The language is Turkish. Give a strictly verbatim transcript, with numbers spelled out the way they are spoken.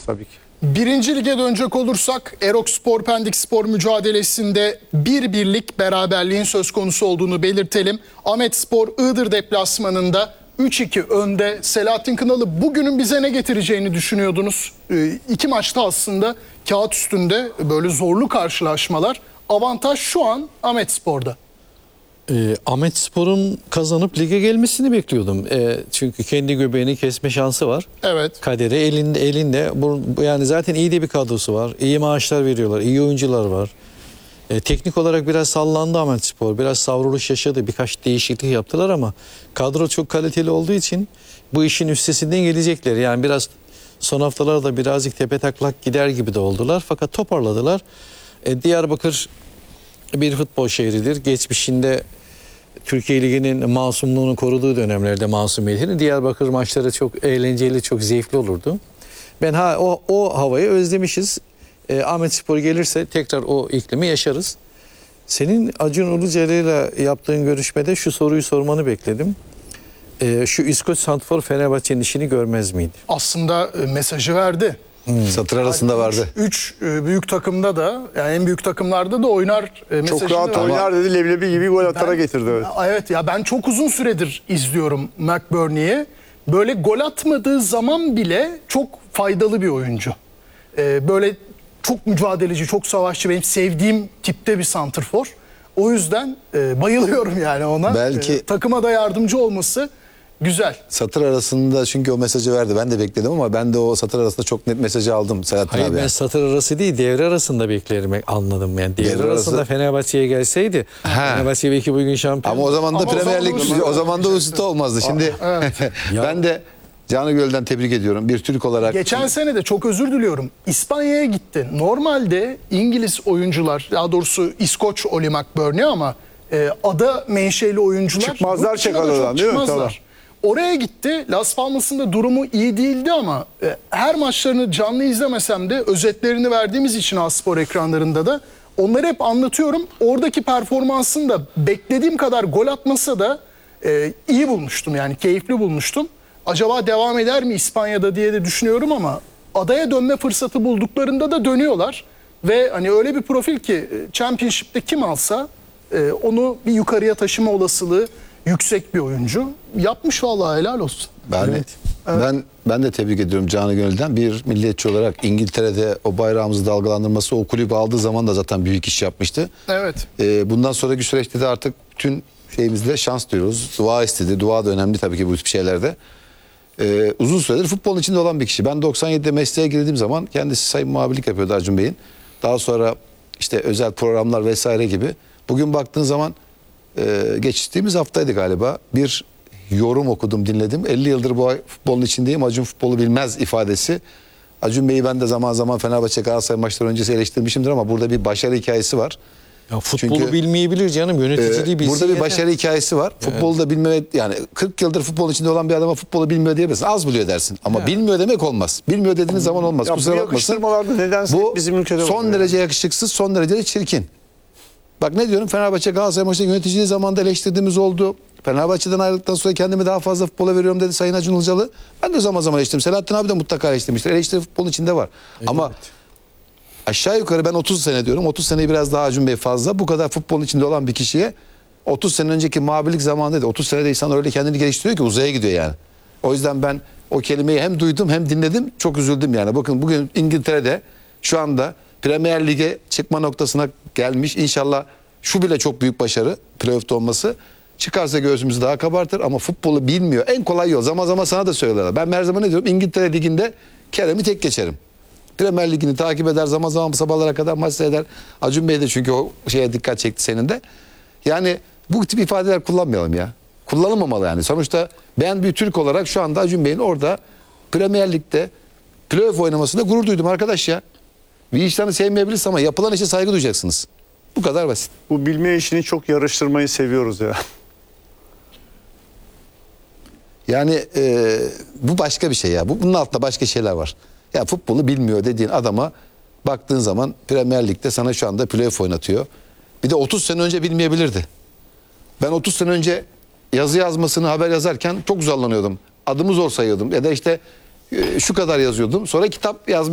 tabii ki. Birinci lige dönecek olursak Erokspor Pendikspor mücadelesinde bir birlik beraberliğin söz konusu olduğunu belirtelim. Ahmetspor Iğdır deplasmanında üç iki önde. Selahattin Kınalı, bugünün bize ne getireceğini düşünüyordunuz? Ee, iki maçta aslında kağıt üstünde böyle zorlu karşılaşmalar. Avantaj şu an Ahmetspor'da. E, Ahmetspor'un kazanıp lige gelmesini bekliyordum. E, çünkü kendi göbeğini kesme şansı var. Evet. Kaderi elinde elinde. Bu, yani zaten iyi de bir kadrosu var. İyi maaşlar veriyorlar. İyi oyuncular var. E, teknik olarak biraz sallandı Ahmetspor. Biraz savruluş yaşadı. Birkaç değişiklik yaptılar ama kadro çok kaliteli olduğu için bu işin üstesinden gelecekler. Yani biraz son haftalarda birazcık tepe taklak gider gibi de oldular. Fakat toparladılar. E, Diyarbakır bir futbol şehridir. Geçmişinde Türkiye Ligi'nin masumluğunu koruduğu dönemlerde masumiyetini, Diyarbakır maçları çok eğlenceli, çok zevkli olurdu. Ben ha o, o havayı özlemişiz. E, Ahmetspor gelirse tekrar o iklimi yaşarız. Senin Acun Ilıcalı'yla yaptığın görüşmede şu soruyu sormanı bekledim. E, şu İskoç Santfor Fenerbahçe'nin işini görmez miydi? Aslında e, mesajı verdi. Hmm. Satır arasında vardı. Üç e, büyük takımda da, yani en büyük takımlarda da oynar e, mesajını Çok rahat verdi. oynar dedi, leblebi gibi gol atara Ben- getirdi. Evet. Evet ya, ben çok uzun süredir izliyorum McBurney'i. Böyle gol atmadığı zaman bile çok faydalı bir oyuncu. Ee, böyle çok mücadeleci, çok savaşçı, benim sevdiğim tipte bir santrfor. O yüzden e, bayılıyorum yani ona. Belki- E, takıma da yardımcı olması güzel. Satır arasında çünkü o mesajı verdi. Ben de bekledim ama ben de o satır arasında çok net mesajı aldım Selahattin Hayır, abi. ben satır arası değil, devre arasında beklerim, anladım yani. Devre, Devre arasında arası- Fenerbahçe'ye gelseydi, Ha. Fenerbahçe belki bugün şampiyon. Ama o zaman da Ama o Premier zaman Lig da o zaman da Usita olmazdı. Şimdi ben de Canı Göl'den tebrik ediyorum. Bir Türk olarak. Geçen sene de, çok özür diliyorum, İspanya'ya gitti. Normalde İngiliz oyuncular, daha doğrusu İskoç Oli McBurney ama e, ada menşeli oyuncular Çıkmazlar yurt dışına da Çakada'dan, çok değil mi? çıkmazlar. Tamam. Oraya gitti. Las Palmas'ın da durumu iyi değildi ama e, her maçlarını canlı izlemesem de özetlerini verdiğimiz için A-Spor ekranlarında da onları hep anlatıyorum. Oradaki performansını da beklediğim kadar gol atmasa da e, iyi bulmuştum, yani keyifli bulmuştum. Acaba devam eder mi İspanya'da diye de düşünüyorum ama adaya dönme fırsatı bulduklarında da dönüyorlar. Ve hani öyle bir profil ki e, Championship'te kim alsa e, onu bir yukarıya taşıma olasılığı yüksek bir oyuncu. Yapmış vallahi, helal olsun. Ben, ben ben de tebrik ediyorum Canı Gönül'den. Bir milliyetçi olarak İngiltere'de o bayrağımızı dalgalandırması, o kulübü aldığı zaman da zaten büyük iş yapmıştı. Evet. Ee, bundan sonraki süreçte de artık bütün şeyimizde şans duyuyoruz. Dua istedi. Dua da önemli tabii ki bu tip şeylerde. Ee, uzun süredir futbolun içinde olan bir kişi. Ben doksan yedide mesleğe girdiğim zaman kendisi sayın muhabirlik yapıyordu Acun Bey'in. Daha sonra işte özel programlar vesaire gibi. Bugün baktığın zaman e, geçtiğimiz haftaydı galiba, bir yorum okudum, dinledim. elli yıldır bu futbolun içindeyim, Acun futbolu bilmez ifadesi. Acun Bey'i ben de zaman zaman Fenerbahçe Galatasaray maçları öncesi eleştirmişimdir ama burada bir başarı hikayesi var. Ya futbolu Çünkü- bilmeyebilir canım, yöneticiliği Ee, bilsin burada bir yeter. başarı hikayesi var. Futbolu da bilmeme, yani kırk yıldır futbolun içinde olan bir adama futbolu bilmiyor diyemezsin. Az biliyor dersin. Ama bilmiyor demek olmaz. Bilmiyor dediğiniz zaman olmaz. Ya bu Kusura bakmasın. yakıştırmalarda nedense Bu bizim ülkede son oluyor. derece yakışıksız, son derece de çirkin. Bak ne diyorum, Fenerbahçe Galatasaray maçında yöneticiliği zamanında eleştirdiğimiz oldu. Fenerbahçe'den ayrıldıktan sonra kendimi daha fazla futbola veriyorum dedi Sayın Acun Ilıcalı. Ben de zaman zaman eleştirdim. Selahattin abi de mutlaka eleştirmiştir. Eleştiri futbolun içinde var. Ama aşağı yukarı ben otuz sene diyorum. otuz seneyi biraz daha Acun Bey fazla. Bu kadar futbolun içinde olan bir kişiye otuz sene önceki muhabirlik zamanında da otuz senede insan öyle kendini geliştiriyor ki uzaya gidiyor yani. O yüzden ben o kelimeyi hem duydum hem dinledim. Çok üzüldüm yani. Bakın bugün İngiltere'de şu anda Premier Lig'e çıkma noktasına gelmiş. İnşallah şu bile çok büyük başarı, playoff'ta olması. Çıkarsa göğsümüzü daha kabartır ama futbolu bilmiyor. En kolay yol. Zaman zaman sana da söylüyorlar. Ben her zaman ne diyorum? İngiltere Ligi'nde Kerem'i tek geçerim. Premier Ligi'ni takip eder, zaman zaman sabahlara kadar maç seyreder. Acun Bey de çünkü o şeye dikkat çekti senin de. Yani bu tip ifadeler kullanmayalım ya. Kullanılmamalı yani. Sonuçta ben bir Türk olarak şu anda Acun Bey'in orada Premier Lig'de playoff oynamasında gurur duydum arkadaş ya. Bir işlerini sevmeyebilirsiniz ama yapılan işe saygı duyacaksınız. Bu kadar basit. Bu bilme işini çok yarıştırmayı seviyoruz ya. Yani e, bu başka bir şey ya. Bu, bunun altında başka şeyler var. Ya futbolu bilmiyor dediğin adama baktığın zaman Premier Lig'de sana şu anda playoff oynatıyor. Bir de otuz sene önce bilmeyebilirdi. Ben otuz sene önce yazı yazmasını, haber yazarken çok zorlanıyordum. Adımı zor sayıyordum ya da işte e, şu kadar yazıyordum. Sonra kitap yazmaya